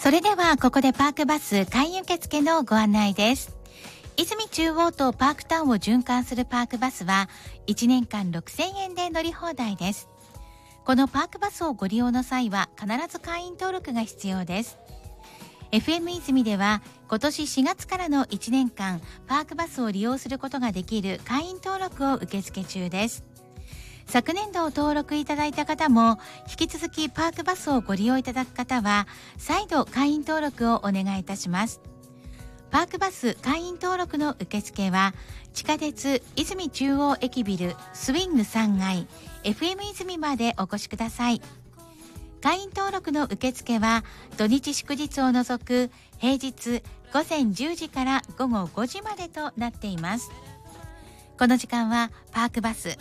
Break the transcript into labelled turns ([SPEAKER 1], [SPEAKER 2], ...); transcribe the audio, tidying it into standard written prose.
[SPEAKER 1] それではここでパークバス会員受付のご案内です。泉中央とパークタウンを循環するパークバスは1年間6000円で乗り放題です。このパークバスをご利用の際は必ず会員登録が必要です。FM 泉では今年4月からの1年間パークバスを利用することができる会員登録を受付中です。昨年度を登録いただいた方も引き続きパークバスをご利用いただく方は再度会員登録をお願いいたします。パークバス会員登録の受付は地下鉄泉中央駅ビルスウィング3階 FM 泉までお越しください。会員登録の受付は土日祝日を除く平日午前10時から午後5時までとなっています。この時間はパークバス